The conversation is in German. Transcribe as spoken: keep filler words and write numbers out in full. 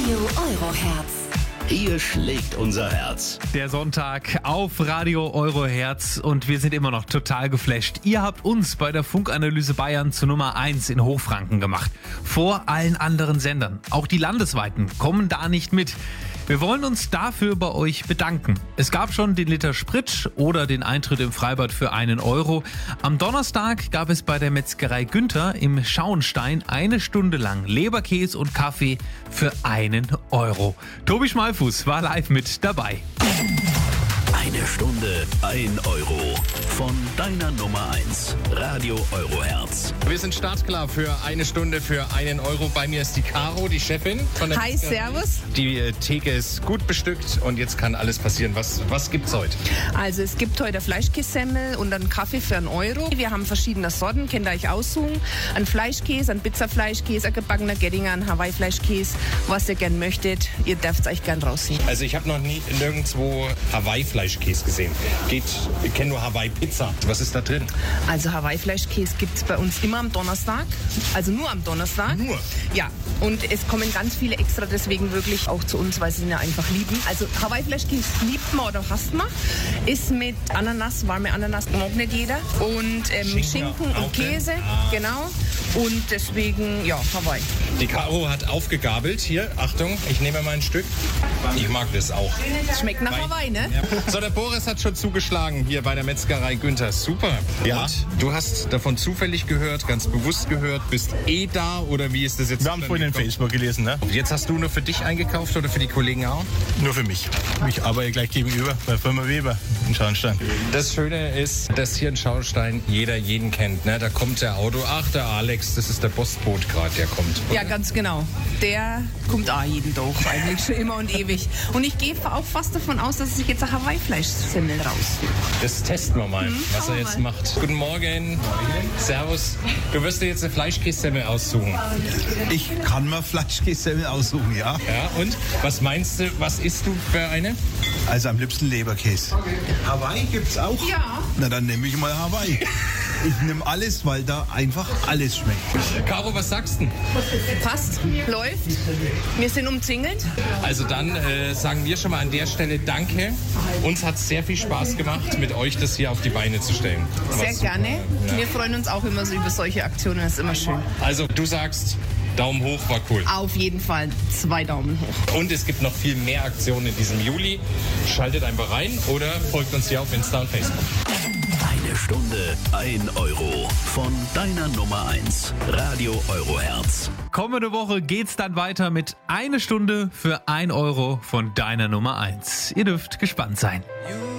Radio Euroherz. Hier schlägt unser Herz. Der Sonntag auf Radio Euroherz und wir sind immer noch total geflasht. Ihr habt uns bei der Funkanalyse Bayern zur Nummer eins in Hochfranken gemacht. Vor allen anderen Sendern. Auch die landesweiten kommen da nicht mit. Wir wollen uns dafür bei euch bedanken. Es gab schon den Liter Sprit oder den Eintritt im Freibad für einen Euro. Am Donnerstag gab es bei der Metzgerei Günther im Schauenstein eine Stunde lang Leberkäse und Kaffee für einen Euro. Tobi Schmalfuß war live mit dabei. Eine Stunde, ein Euro. Von deiner Nummer eins. Radio Euroherz. Wir sind startklar für eine Stunde für einen Euro. Bei mir ist die Caro, die Chefin von der Hi, Metzgerei. servus. Die äh, Theke ist gut bestückt und jetzt kann alles passieren. Was, was gibt's heute? Also es gibt heute Fleischkässemmel und einen Kaffee für einen Euro. Wir haben verschiedene Sorten, könnt ihr euch aussuchen. Ein Fleischkäse, ein Pizzafleischkäse, ein gebackener Geddinger, ein Hawaii-Fleischkäse, was ihr gern möchtet. Ihr dürft es euch gern rausziehen. Also ich habe noch nie nirgendwo Hawaii-Fleischkäse gesehen. Geht, ich kenne nur Hawaii-Pizza. Was ist da drin? Also Hawaii-Fleischkäse gibt es bei uns immer am Donnerstag. Also nur am Donnerstag. Nur? Ja. Und es kommen ganz viele extra deswegen wirklich auch zu uns, weil sie ihn ja einfach lieben. Also Hawaii-Fleischkäse liebt man oder hasst man. Ist mit Ananas, warme Ananas, mag nicht jeder. Und ähm, Schinken Schinken auch, und ne? Käse, Ah. genau. Und deswegen, ja, Hawaii. Die Caro hat aufgegabelt. Hier, Achtung, ich nehme mal ein Stück. Ich mag das auch. Schmeckt nach Weil- Hawaii, ne? Ja. So, der Boris hat schon zugeschlagen hier bei der Metzgerei Günther. Super. Ja. Und du hast davon zufällig gehört, ganz bewusst gehört, bist eh da oder wie ist das jetzt? Wir haben vorhin in Facebook gelesen, ne? Jetzt hast du nur für dich eingekauft oder für die Kollegen auch? Nur für mich. Ich arbeite gleich gegenüber bei Firma Weber in Schauenstein. Das Schöne ist, dass hier in Schauenstein jeder jeden kennt. Ne? Da kommt der Auto. Ach, der Alex, das ist der Postbote gerade, der kommt. Ja, ganz genau. Der kommt auch jeden Tag, eigentlich schon immer und ewig. Und ich gehe auch fast davon aus, dass sich jetzt ein Hawaii-Fleischsemmel raus. Das testen wir mal, was schauen er wir jetzt mal. macht. Guten Morgen. Servus. Du wirst dir jetzt eine Fleischkässemmel aussuchen. Ich kann mir Fleischkässemmel aussuchen, ja. Ja, und was meinst du, was isst du für eine? Also am liebsten Leberkäse. Hawaii gibt's auch? Ja. Na, dann nehme ich mal Hawaii. Ich nehme alles, weil da einfach alles schmeckt. Caro, was sagst du? Passt, läuft. Wir sind umzingelt. Also dann äh, sagen wir schon mal an der Stelle Danke. Uns hat es sehr viel Spaß gemacht, mit euch das hier auf die Beine zu stellen. Sehr Was super. gerne. Ja. Wir freuen uns auch immer so über solche Aktionen. Das ist immer schön. Also du sagst, Daumen hoch, war cool. Auf jeden Fall zwei Daumen hoch. Und es gibt noch viel mehr Aktionen in diesem Juli. Schaltet einfach rein oder folgt uns hier auf Insta und Facebook. Eine Stunde, ein Euro. Von deiner Nummer eins. Radio Euroherz. Kommende Woche geht's dann weiter mit eine Stunde für ein Euro von deiner Nummer eins. Ihr dürft gespannt sein. You